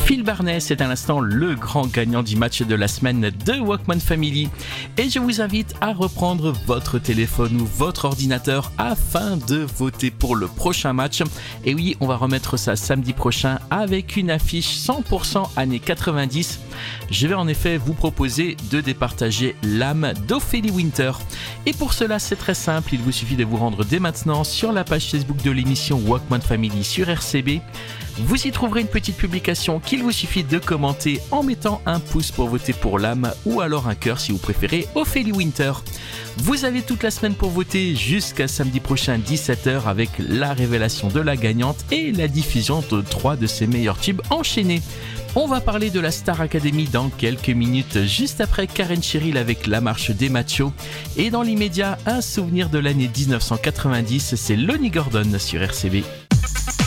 Phil Barnet, c'est à l'instant le grand gagnant du match de la semaine de Walkman Family. Et je vous invite à reprendre votre téléphone ou votre ordinateur afin de voter pour le prochain match. Et oui, on va remettre ça samedi prochain avec une affiche 100% années 90. Je vais en effet vous proposer de départager l'âme d'Ophélie Winter. Et pour cela, c'est très simple, il vous suffit de vous rendre dès maintenant sur la page Facebook de l'émission Walkman Family sur RCB. Vous y trouverez une petite publication qu'il vous suffit de commenter en mettant un pouce pour voter pour l'âme ou alors un cœur si vous préférez Ophélie Winter. Vous avez toute la semaine pour voter jusqu'à samedi prochain 17h avec la révélation de la gagnante et la diffusion de 3 de ses meilleurs tubes enchaînés. On va parler de la Star Academy dans quelques minutes, juste après Karen Cheryl avec La Marche des Machos. Et dans l'immédiat, un souvenir de l'année 1990, c'est Lonnie Gordon sur RCB.